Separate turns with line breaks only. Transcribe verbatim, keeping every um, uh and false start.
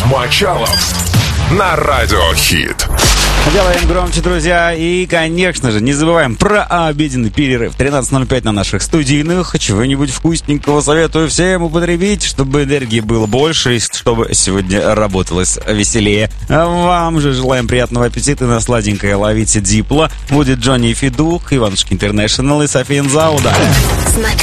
Мочалов на Радио Хит.
Делаем громче, друзья. И, конечно же, не забываем про обеденный перерыв. тринадцать ноль пять на наших студийных. Чего-нибудь вкусненького советую всем употребить, чтобы энергии было больше и чтобы сегодня работалось веселее. Вам же желаем приятного аппетита. На сладенькое ловите дипло. Будет Джонни Федук, Иванушки Интернешнл и София Инзауда.